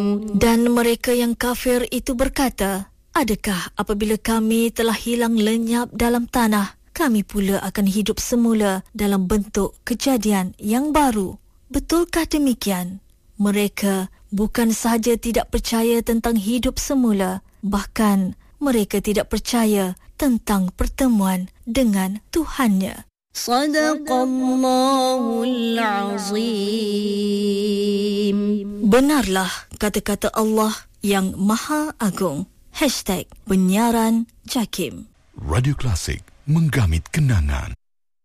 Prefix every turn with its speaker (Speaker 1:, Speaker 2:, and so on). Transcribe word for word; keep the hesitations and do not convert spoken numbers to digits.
Speaker 1: Dan mereka yang kafir itu berkata, adakah apabila kami telah hilang lenyap dalam tanah, kami pula akan hidup semula dalam bentuk kejadian yang baru? Betulkah demikian? Mereka bukan sahaja tidak percaya tentang hidup semula, bahkan mereka tidak percaya tentang pertemuan dengan Tuhannya. Sadaqallahul Azim. Benarlah kata-kata Allah yang Maha Agung. Hashtag penyiaran JAKIM.
Speaker 2: Radio Klasik, menggamit kenangan.